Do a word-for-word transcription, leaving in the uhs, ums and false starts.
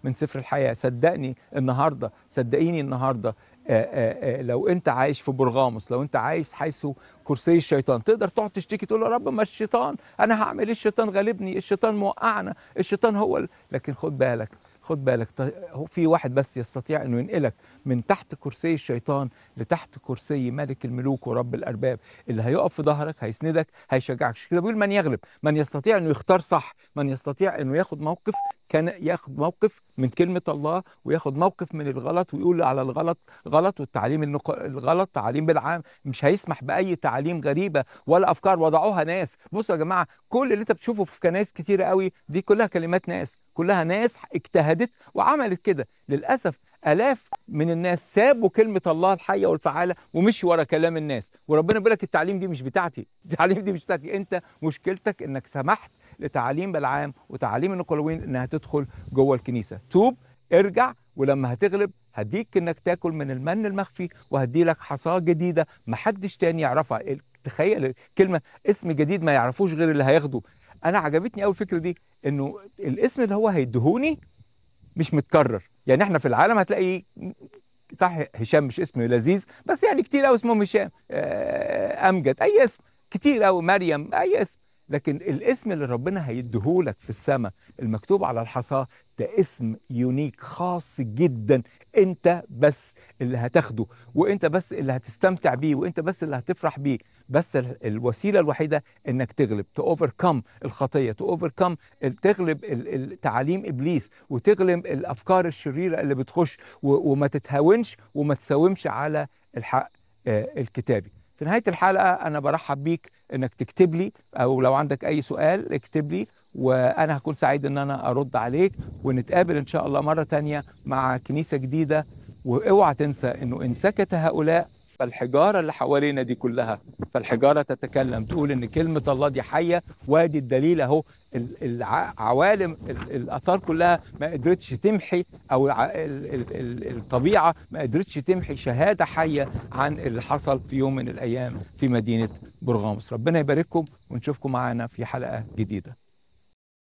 من سفر الحياه. صدقني النهارده، صدقيني النهارده، آآ آآ لو انت عايش في برغاموس، لو انت عايش حيث كرسي الشيطان، تقدر تقعد تشتكي تقول له يا رب ما الشيطان، انا هعمل ايه؟ الشيطان غالبني، الشيطان موقعنا، الشيطان هو ال... لكن خد بالك، خد بالك، هو في واحد بس يستطيع انه ينقلك من تحت كرسي الشيطان لتحت كرسي ملك الملوك ورب الارباب، اللي هيقف في ظهرك، هيسندك، هيشجعك. كده بيقول من يغلب، من يستطيع انه يختار صح، من يستطيع انه ياخد موقف، كان ياخد موقف من كلمه الله وياخد موقف من الغلط ويقول على الغلط غلط، والتعليم الغلط تعليم بالعام، مش هيسمح باي تعليم غريبه ولا افكار وضعوها ناس. بصوا يا جماعه، كل اللي انت بتشوفه في كنائس كتيره قوي دي كلها كلمات ناس، كلها ناس اجتهدت وعملت كده. للاسف الاف من الناس سابوا كلمه الله الحيه والفعاله ومشوا ورا كلام الناس، وربنا بيقول لك التعليم دي مش بتاعتي، التعليم دي مش بتاعتي. انت مشكلتك انك سمحت لتعاليم بالعام وتعاليم النقلويين انها تدخل جوه الكنيسه. توب، ارجع، ولما هتغلب هديك انك تاكل من المن المخفي، وهدي لك حصاه جديده محدش تاني يعرفها. تخيل كلمه اسم جديد ما يعرفوش غير اللي هياخده. انا عجبتني قوي الفكره دي، انه الاسم اللي هو هيدهوني مش متكرر. يعني احنا في العالم هتلاقي صح هشام مش اسم لذيذ، بس يعني كتير قوي اسمهم هشام، امجد، اي اسم كتير قوي، مريم، اي اسم. لكن الاسم اللي ربنا هيديهولك في السماء المكتوب على الحصاه ده اسم يونيك خاص جدا، انت بس اللي هتاخده، وانت بس اللي هتستمتع بيه، وانت بس اللي هتفرح بيه. بس الوسيله الوحيده انك تغلب، تأوفركم الخطيه، تأوفركم، تغلب تعاليم ابليس، وتغلب الافكار الشريره اللي بتخش، وما تتهاونش وما تساومش على الحق الكتابي. في نهايه الحلقه انا برحب بيك انك تكتب لي، او لو عندك اي سؤال اكتب لي، وانا هكون سعيد ان انا ارد عليك، ونتقابل ان شاء الله مره تانية مع كنيسه جديده. واوعى تنسى انه ان سكت هؤلاء فالحجاره اللي حوالينا دي كلها، فالحجاره تتكلم، تقول ان كلمه الله دي حيه. وادي الدليل اهو، العوالم الاثار كلها ما قدرتش تمحي، او الطبيعه ما قدرتش تمحي شهاده حيه عن اللي حصل في يوم من الايام في مدينه برغاموس. ربنا يبارككم ونشوفكم معانا في حلقه جديده.